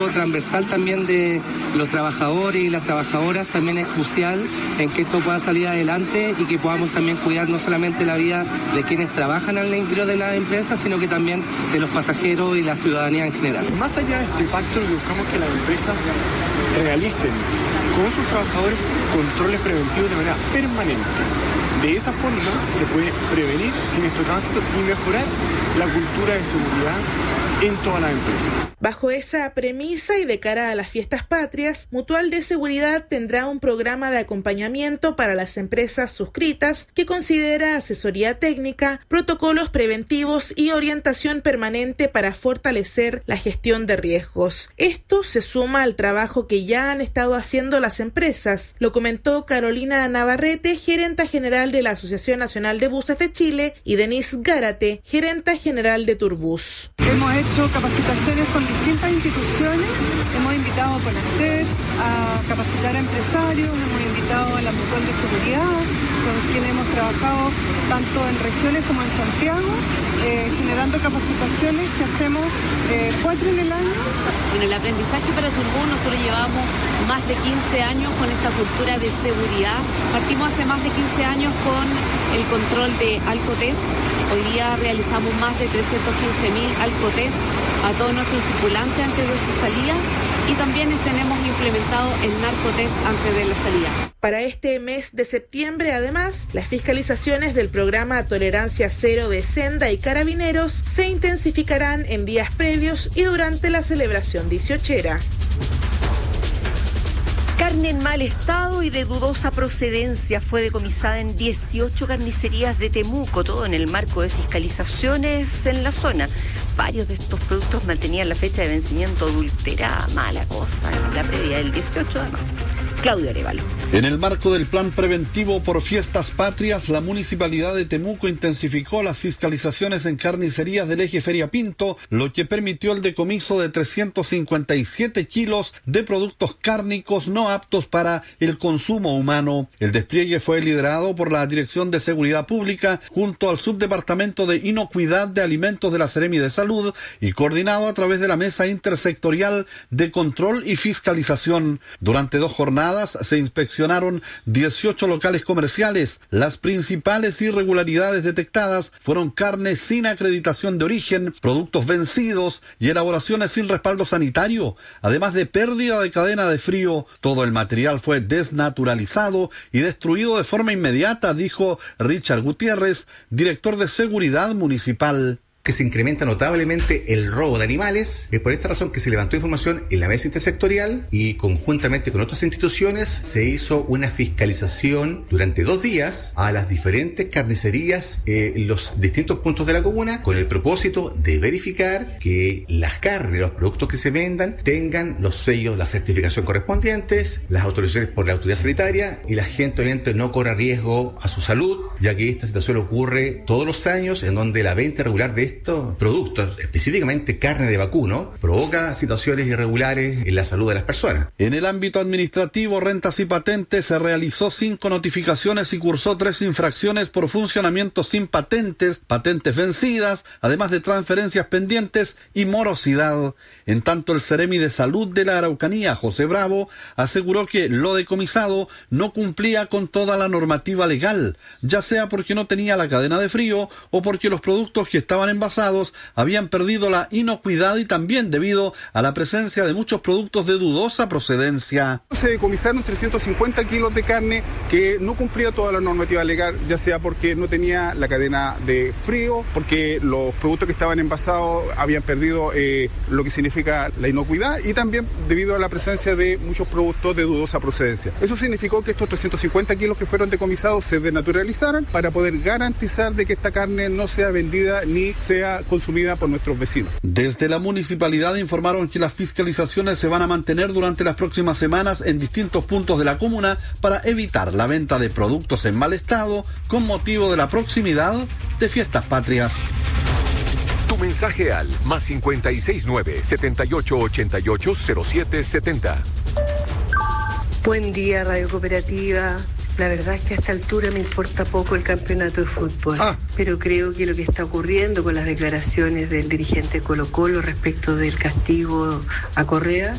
Transversal también de los trabajadores y las trabajadoras también es crucial en que esto pueda salir adelante y que podamos también cuidar no solamente la vida de quienes trabajan en el interior de la empresa, sino que también de los pasajeros y la ciudadanía en general. Más allá de este pacto, lo que buscamos es que las empresas realicen con sus trabajadores controles preventivos de manera permanente. De esa forma se puede prevenir siniestro tránsito y mejorar la cultura de seguridad en todas las empresas. Bajo esa premisa y de cara a las fiestas patrias, Mutual de Seguridad tendrá un programa de acompañamiento para las empresas suscritas que considera asesoría técnica, protocolos preventivos y orientación permanente para fortalecer la gestión de riesgos. Esto se suma al trabajo que ya han estado haciendo las empresas, lo comentó Carolina Navarrete, gerenta general de la Asociación Nacional de Buses de Chile, y Denise Gárate, gerenta general de Turbus. Hemos hecho capacitaciones con distintas instituciones, hemos invitado a conocer, a capacitar a empresarios, hemos invitado a la Mutual de Seguridad, con quien hemos trabajado tanto en regiones como en Santiago, generando capacitaciones que hacemos 4 en el año. Bueno, el aprendizaje para Turbus, nosotros llevamos más de 15 años con esta cultura de seguridad. Partimos hace más de 15 años con el control de alcotest. Hoy día realizamos más de 315.000 alcotest a todos nuestros tripulantes antes de su salida y también tenemos implementado el narcotest antes de la salida. Para este mes de septiembre, además, las fiscalizaciones del programa Tolerancia Cero de Senda y Carabineros se intensificarán en días previos y durante la celebración 18ª. Carne en mal estado y de dudosa procedencia fue decomisada en 18 carnicerías de Temuco, todo en el marco de fiscalizaciones en la zona. Varios de estos productos mantenían la fecha de vencimiento adulterada, mala cosa, la previa del 18 de marzo. Claudio Arévalo. En el marco del plan preventivo por fiestas patrias, la Municipalidad de Temuco intensificó las fiscalizaciones en carnicerías del eje Feria Pinto, lo que permitió el decomiso de 357 kilos de productos cárnicos no aptos para el consumo humano. El despliegue fue liderado por la Dirección de Seguridad Pública junto al Subdepartamento de Inocuidad de Alimentos de la Seremi de Salud y coordinado a través de la Mesa Intersectorial de Control y Fiscalización. Durante 2 jornadas se inspeccionaron 18 locales comerciales. Las principales irregularidades detectadas fueron carne sin acreditación de origen, productos vencidos y elaboraciones sin respaldo sanitario, además de pérdida de cadena de frío. Todo el material fue desnaturalizado y destruido de forma inmediata, dijo Richard Gutiérrez, director de Seguridad Municipal. Que se incrementa notablemente el robo de animales. Es por esta razón que se levantó información en la mesa intersectorial y conjuntamente con otras instituciones se hizo una fiscalización durante 2 días a las diferentes carnicerías en los distintos puntos de la comuna con el propósito de verificar que las carnes, los productos que se vendan tengan los sellos, la certificación correspondientes, las autorizaciones por la autoridad sanitaria y la gente obviamente no corra riesgo a su salud, ya que esta situación ocurre todos los años en donde la venta regular de estos productos, específicamente carne de vacuno, provoca situaciones irregulares en la salud de las personas. En el ámbito administrativo, rentas y patentes, se realizó 5 notificaciones y cursó 3 infracciones por funcionamiento sin patentes, patentes vencidas, además de transferencias pendientes y morosidad. En tanto, el Seremi de Salud de la Araucanía, José Bravo, aseguró que lo decomisado no cumplía con toda la normativa legal, ya sea porque no tenía la cadena de frío o porque los productos que estaban envasados habían perdido la inocuidad y también debido a la presencia de muchos productos de dudosa procedencia. Se decomisaron 350 kilos de carne que no cumplía toda la normativa legal, ya sea porque no tenía la cadena de frío, porque los productos que estaban envasados habían perdido lo que significa la inocuidad y también debido a la presencia de muchos productos de dudosa procedencia. Eso significó que estos 350 kilos que fueron decomisados se desnaturalizaran para poder garantizar de que esta carne no sea vendida ni sea consumida por nuestros vecinos. Desde la municipalidad informaron que las fiscalizaciones se van a mantener durante las próximas semanas en distintos puntos de la comuna para evitar la venta de productos en mal estado con motivo de la proximidad de fiestas patrias. Tu mensaje al +569 7888 0770. Buen día, Radio Cooperativa. La verdad es que a esta altura me importa poco el campeonato de fútbol, pero creo que lo que está ocurriendo con las declaraciones del dirigente Colo-Colo respecto del castigo a Correa